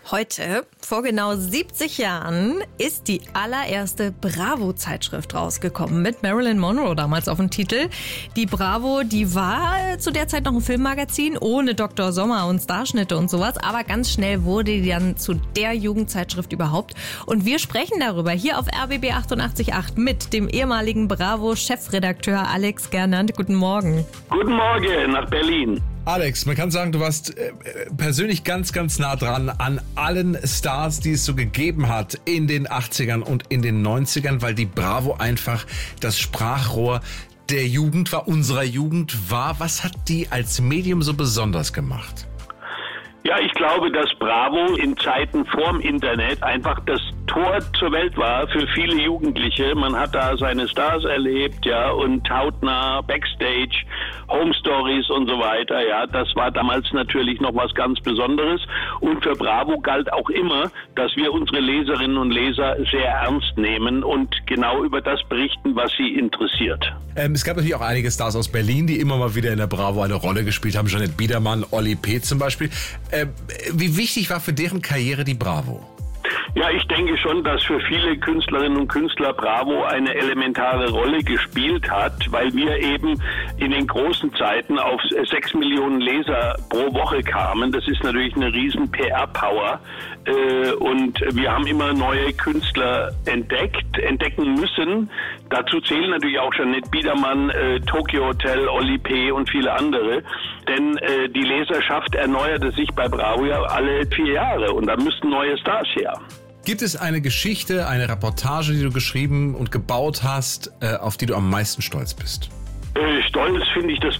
Heute, vor genau 70 Jahren, ist die allererste Bravo-Zeitschrift rausgekommen mit Marilyn Monroe damals auf dem Titel. Die Bravo, die war zu der Zeit noch ein Filmmagazin ohne Dr. Sommer und Starschnitte und sowas, aber ganz schnell wurde die dann zu der Jugendzeitschrift überhaupt. Und wir sprechen darüber hier auf RBB 88.8 mit dem ehemaligen Bravo-Chefredakteur Alex Gernand. Guten Morgen. Guten Morgen nach Berlin. Alex, man kann sagen, du warst persönlich ganz, ganz nah dran an allen Stars, die es so gegeben hat in den 80ern und in den 90ern, weil die Bravo einfach das Sprachrohr der Jugend war, unserer Jugend war. Was hat die als Medium so besonders gemacht? Ja, ich glaube, dass Bravo in Zeiten vorm Internet einfach das Tor zur Welt war für viele Jugendliche. Man hat da seine Stars erlebt, ja, und hautnah, Backstage, Home Stories und so weiter, ja. Das war damals natürlich noch was ganz Besonderes. Und für Bravo galt auch immer, dass wir unsere Leserinnen und Leser sehr ernst nehmen und genau über das berichten, was sie interessiert. Es gab natürlich auch einige Stars aus Berlin, die immer mal wieder in der Bravo eine Rolle gespielt haben. Jeanette Biedermann, Oli P. zum Beispiel. Wie wichtig war für deren Karriere die Bravo? Ja, ich denke schon, dass für viele Künstlerinnen und Künstler Bravo eine elementare Rolle gespielt hat, weil wir eben in den großen Zeiten auf 6 Millionen Leser pro Woche kamen. Das ist natürlich eine riesen PR-Power. Und wir haben immer neue Künstler entdecken müssen. Dazu zählen natürlich auch Jeanette Biedermann, Tokyo Hotel, Oli P. und viele andere. Denn die Leserschaft erneuerte sich bei Bravo ja alle 4 Jahre und da müssten neue Stars her. Gibt es eine Geschichte, eine Reportage, die du geschrieben und gebaut hast, auf die du am meisten stolz bist? Stolz finde ich das